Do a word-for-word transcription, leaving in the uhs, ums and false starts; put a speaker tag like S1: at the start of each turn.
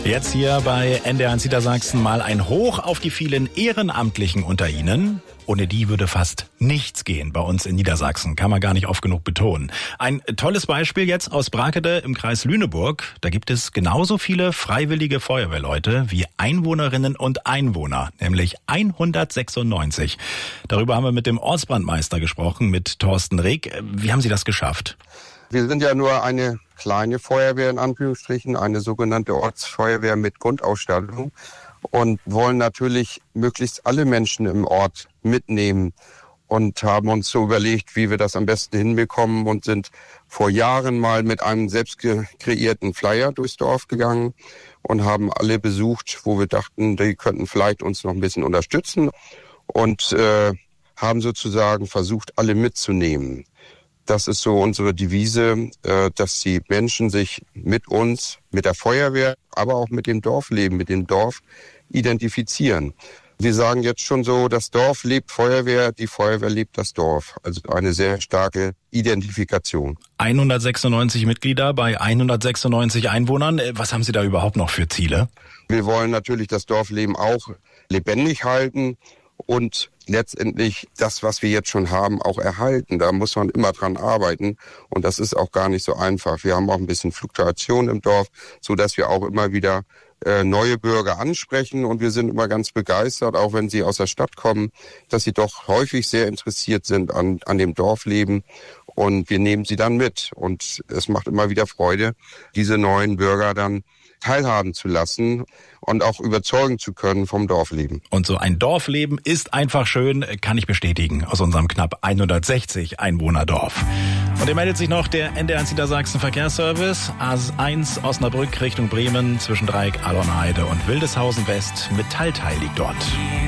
S1: Jetzt hier bei N D R eins Niedersachsen mal ein Hoch auf die vielen Ehrenamtlichen unter Ihnen. Ohne die würde fast nichts gehen bei uns in Niedersachsen. Kann man gar nicht oft genug betonen. Ein tolles Beispiel jetzt aus Brakede im Kreis Lüneburg. Da gibt es genauso viele freiwillige Feuerwehrleute wie Einwohnerinnen und Einwohner, nämlich hundertsechsundneunzig. Darüber haben wir mit dem Ortsbrandmeister gesprochen, mit Thorsten Reg. Wie haben Sie das geschafft?
S2: Wir sind ja nur eine kleine Feuerwehr in Anführungsstrichen, eine sogenannte Ortsfeuerwehr mit Grundausstattung und wollen natürlich möglichst alle Menschen im Ort mitnehmen und haben uns so überlegt, wie wir das am besten hinbekommen und sind vor Jahren mal mit einem selbst kreierten Flyer durchs Dorf gegangen und haben alle besucht, wo wir dachten, die könnten vielleicht uns noch ein bisschen unterstützen und äh, haben sozusagen versucht, alle mitzunehmen. Das ist so unsere Devise, dass die Menschen sich mit uns, mit der Feuerwehr, aber auch mit dem Dorfleben, mit dem Dorf identifizieren. Wir sagen jetzt schon so, das Dorf lebt Feuerwehr, die Feuerwehr lebt das Dorf. Also eine sehr starke Identifikation.
S1: hundertsechsundneunzig Mitglieder bei hundertsechsundneunzig Einwohnern. Was haben Sie da überhaupt noch für Ziele?
S2: Wir wollen natürlich das Dorfleben auch lebendig halten und letztendlich das, was wir jetzt schon haben, auch erhalten. Da muss man immer dran arbeiten und das ist auch gar nicht so einfach. Wir haben auch ein bisschen Fluktuation im Dorf, so dass wir auch immer wieder äh, neue Bürger ansprechen und wir sind immer ganz begeistert, auch wenn sie aus der Stadt kommen, dass sie doch häufig sehr interessiert sind an, an dem Dorfleben und wir nehmen sie dann mit und es macht immer wieder Freude, diese neuen Bürger dann teilhaben zu lassen und auch überzeugen zu können vom Dorfleben.
S1: Und so ein Dorfleben ist einfach schön, kann ich bestätigen, aus unserem knapp hundertsechzig Einwohnerdorf. Und er meldet sich noch der N D R eins Niedersachsen Verkehrsservice, A eins Osnabrück Richtung Bremen zwischen Dreieck, Alonheide und Wildeshausen West. Metallteil liegt dort.